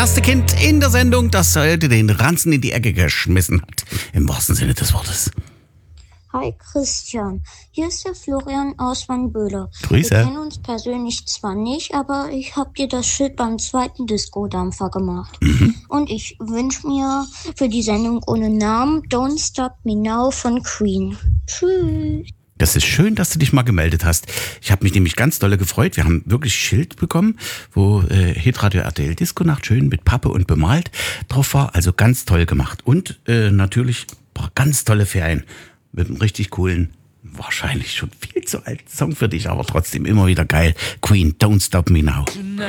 erste Kind in der Sendung, das heute den Ranzen in die Ecke geschmissen hat. Im wahrsten Sinne des Wortes. Hi Christian, hier ist der Florian aus Wannböhle. Grüße. Wir kennen uns persönlich zwar nicht, aber ich habe dir das Schild beim zweiten Disco-Dampfer gemacht. Und ich wünsche mir für die Sendung ohne Namen Don't Stop Me Now von Queen. Tschüss. Das ist schön, dass du dich mal gemeldet hast. Ich habe mich nämlich ganz dolle gefreut. Wir haben wirklich ein Schild bekommen, wo Hitradio RTL Disco Nacht schön mit Pappe und bemalt drauf war. Also ganz toll gemacht. Und natürlich ein paar ganz tolle Ferien mit einem richtig coolen, wahrscheinlich schon viel zu alten Song für dich, aber trotzdem immer wieder geil. Queen, Don't Stop Me Now.